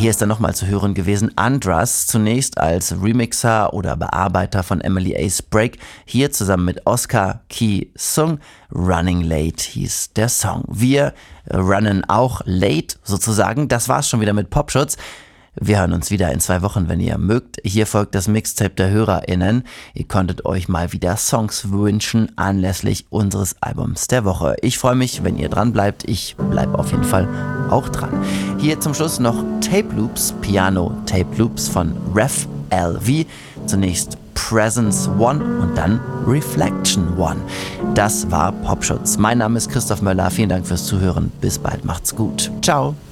Hier ist er nochmal zu hören gewesen, Andras, zunächst als Remixer oder Bearbeiter von Emily A's Break, hier zusammen mit Oscar Ki Sung. Running Late hieß der Song. Wir runnen auch late sozusagen. Das war's schon wieder mit Popschutz. Wir hören uns wieder in 2 Wochen, wenn ihr mögt. Hier folgt das Mixtape der HörerInnen. Ihr konntet euch mal wieder Songs wünschen anlässlich unseres Albums der Woche. Ich freue mich, wenn ihr dran bleibt. Ich bleibe auf jeden Fall auch dran. Hier zum Schluss noch Tape Loops, Piano Tape Loops von Ref LV. Zunächst Presence One und dann Reflection One. Das war Popschutz. Mein Name ist Christoph Möller. Vielen Dank fürs Zuhören. Bis bald. Macht's gut. Ciao.